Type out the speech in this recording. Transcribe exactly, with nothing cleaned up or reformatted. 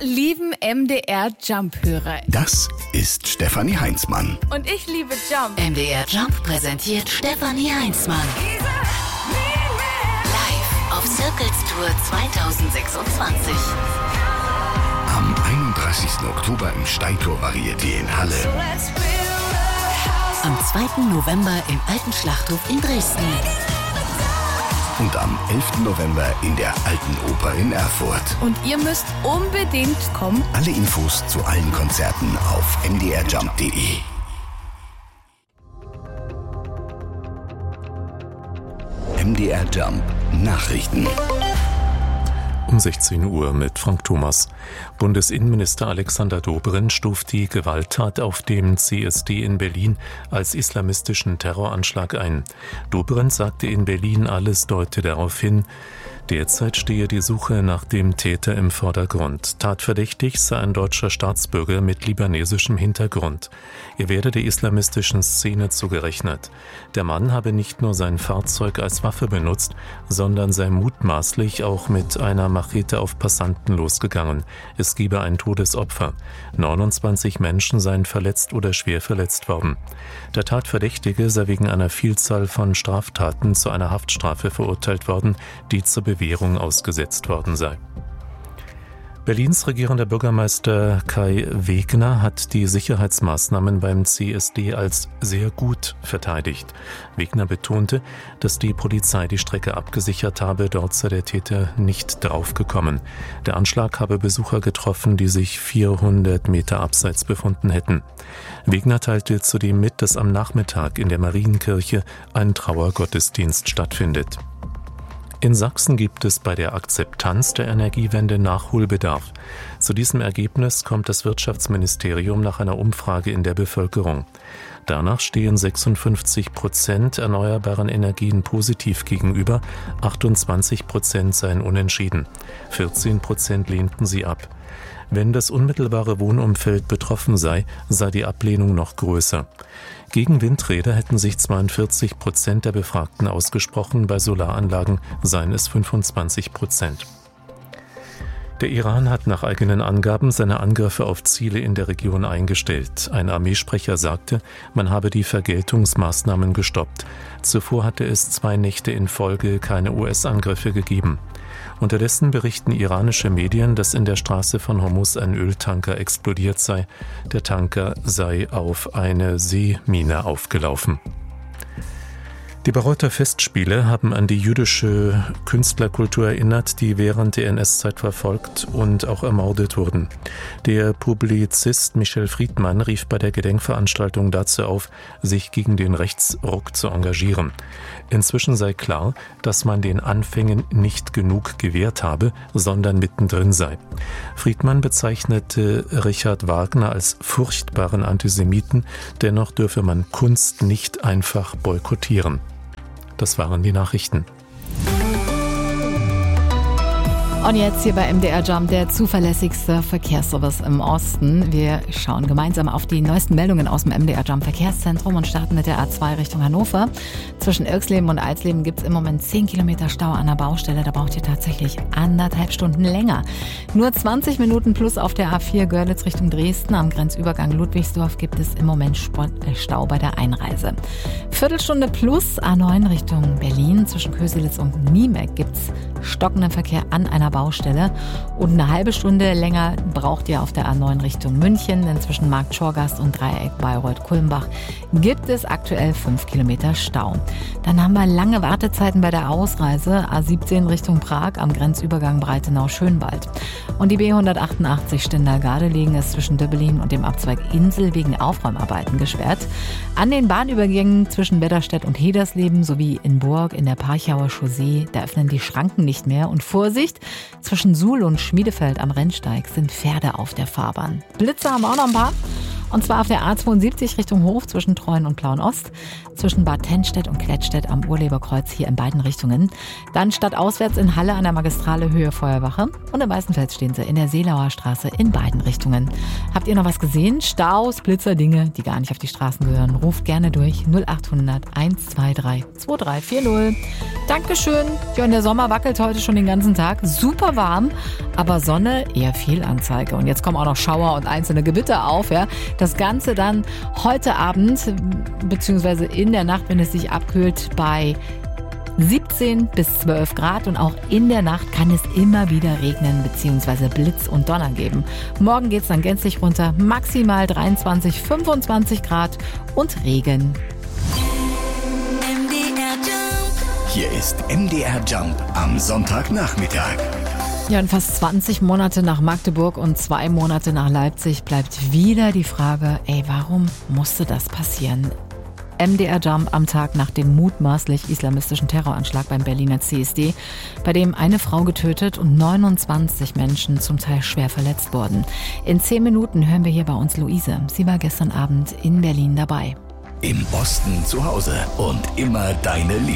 lieben M D R Jump-Hörer. Das ist Stefanie Heinzmann. Und ich liebe Jump. M D R Jump präsentiert Stefanie Heinzmann. Live auf Circles Tour zwanzig sechsundzwanzig. Am einunddreißigsten Oktober im Steitor Varieté in Halle. Am zweiten November im Alten Schlachthof in Dresden. Und am elften November in der Alten Oper in Erfurt. Und ihr müsst unbedingt kommen. Alle Infos zu allen Konzerten auf m d r jump punkt d e. M D R Jump Nachrichten. Um sechzehn Uhr mit Frank Thomas. Bundesinnenminister Alexander Dobrindt stuft die Gewalttat auf dem C S D in Berlin als islamistischen Terroranschlag ein. Dobrindt sagte in Berlin, alles deute darauf hin, derzeit stehe die Suche nach dem Täter im Vordergrund. Tatverdächtig sei ein deutscher Staatsbürger mit libanesischem Hintergrund. Er werde der islamistischen Szene zugerechnet. Der Mann habe nicht nur sein Fahrzeug als Waffe benutzt, sondern sei mutmaßlich auch mit einer Machete auf Passanten losgegangen. Es gebe ein Todesopfer. neunundzwanzig Menschen seien verletzt oder schwer verletzt worden. Der Tatverdächtige sei wegen einer Vielzahl von Straftaten zu einer Haftstrafe verurteilt worden, die zur Bewährung ausgesetzt worden sei. Berlins regierender Bürgermeister Kai Wegner hat die Sicherheitsmaßnahmen beim C S D als sehr gut verteidigt. Wegner betonte, dass die Polizei die Strecke abgesichert habe, dort sei der Täter nicht draufgekommen. Der Anschlag habe Besucher getroffen, die sich vierhundert Meter abseits befunden hätten. Wegner teilte zudem mit, dass am Nachmittag in der Marienkirche ein Trauergottesdienst stattfindet. In Sachsen gibt es bei der Akzeptanz der Energiewende Nachholbedarf. Zu diesem Ergebnis kommt das Wirtschaftsministerium nach einer Umfrage in der Bevölkerung. Danach stehen sechsundfünfzig Prozent erneuerbaren Energien positiv gegenüber, achtundzwanzig Prozent seien unentschieden, vierzehn Prozent lehnten sie ab. Wenn das unmittelbare Wohnumfeld betroffen sei, sei die Ablehnung noch größer. Gegen Windräder hätten sich zweiundvierzig Prozent der Befragten ausgesprochen, bei Solaranlagen seien es fünfundzwanzig Prozent. Der Iran hat nach eigenen Angaben seine Angriffe auf Ziele in der Region eingestellt. Ein Armeesprecher sagte, man habe die Vergeltungsmaßnahmen gestoppt. Zuvor hatte es zwei Nächte in Folge keine U S-Angriffe gegeben. Unterdessen berichten iranische Medien, dass in der Straße von Hormuz ein Öltanker explodiert sei. Der Tanker sei auf eine Seemine aufgelaufen. Die Bayreuther Festspiele haben an die jüdische Künstlerkultur erinnert, die während der N S-Zeit verfolgt und auch ermordet wurden. Der Publizist Michel Friedmann rief bei der Gedenkveranstaltung dazu auf, sich gegen den Rechtsruck zu engagieren. Inzwischen sei klar, dass man den Anfängen nicht genug gewährt habe, sondern mittendrin sei. Friedmann bezeichnete Richard Wagner als furchtbaren Antisemiten, dennoch dürfe man Kunst nicht einfach boykottieren. Das waren die Nachrichten. Und jetzt hier bei M D R Jump, der zuverlässigste Verkehrsservice im Osten. Wir schauen gemeinsam auf die neuesten Meldungen aus dem M D R Jump Verkehrszentrum und starten mit der A zwei Richtung Hannover. Zwischen Irxleben und Alsleben gibt es im Moment zehn Kilometer Stau an der Baustelle. Da braucht ihr tatsächlich anderthalb Stunden länger. Nur zwanzig Minuten plus auf der A vier Görlitz Richtung Dresden. Am Grenzübergang Ludwigsdorf gibt es im Moment Stau bei der Einreise. Viertelstunde plus A neun Richtung Berlin. Zwischen Köselitz und Niemek gibt es stockenden Verkehr an einer Baustelle. Und eine halbe Stunde länger braucht ihr auf der A neun Richtung München, denn zwischen Markt Schorgast und Dreieck Bayreuth-Kulmbach gibt es aktuell fünf Kilometer Stau. Dann haben wir lange Wartezeiten bei der Ausreise A siebzehn Richtung Prag am Grenzübergang Breitenau-Schönwald. Und die B hundertachtundachtzig Stendal-Gardelegen ist zwischen Döbbelin und dem Abzweig Insel wegen Aufräumarbeiten gesperrt. An den Bahnübergängen zwischen Wedderstedt und Hedersleben sowie in Burg in der Parchauer Chaussee, da öffnen die Schranken nicht mehr. Und Vorsicht, zwischen Suhl und Schmiedefeld am Rennsteig sind Pferde auf der Fahrbahn. Blitze haben wir auch noch ein paar. Und zwar auf der A zweiundsiebzig Richtung Hof zwischen Treuen und Plauen-Ost, zwischen Bad Tennstedt und Klettstedt am Urleberkreuz hier in beiden Richtungen. Dann stadtauswärts in Halle an der Magistrale Höhe Feuerwache. Und in Weißenfels stehen sie in der Seelauer Straße in beiden Richtungen. Habt ihr noch was gesehen? Staus, Blitzer, Dinge, die gar nicht auf die Straßen gehören? Ruft gerne durch null acht hundert eins zwei drei zwei drei vier null. Dankeschön. Ja, und der Sommer wackelt heute schon den ganzen Tag. Super warm, aber Sonne eher viel Anzeige. Und jetzt kommen auch noch Schauer und einzelne Gewitter auf. Ja. Das Ganze dann heute Abend, beziehungsweise in der Nacht, wenn es sich abkühlt, bei siebzehn bis zwölf Grad, und auch in der Nacht kann es immer wieder regnen bzw. Blitz und Donner geben. Morgen geht es dann gänzlich runter, maximal dreiundzwanzig, fünfundzwanzig Grad und Regen. Hier ist M D R Jump am Sonntagnachmittag. Ja, und fast zwanzig Monate nach Magdeburg und zwei Monate nach Leipzig bleibt wieder die Frage, ey, warum musste das passieren? M D R Jump am Tag nach dem mutmaßlich islamistischen Terroranschlag beim Berliner C S D, bei dem eine Frau getötet und neunundzwanzig Menschen zum Teil schwer verletzt wurden. In zehn Minuten hören wir hier bei uns Luise. Sie war gestern Abend in Berlin dabei. Im Osten zu Hause und immer deine Liebe.